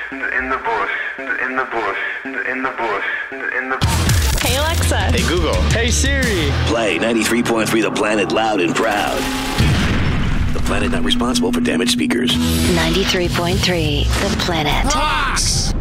in the bush, in the bush, in the bush, in the bush. Hey Alexa. Hey Google. Hey Siri. Play 93.3 The Planet loud and proud. The Planet not responsible for damaged speakers. 93.3 The Planet. Rocks!